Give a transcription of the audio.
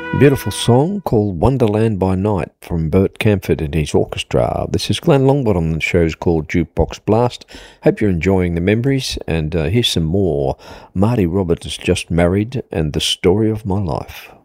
Beautiful song called Wonderland by Night from Bert Camford and his orchestra. This is Glenn Longbottom. The show's called Jukebox Blast. Hope you're enjoying the memories, and here's some more. Marty Roberts is just married and the story of my life.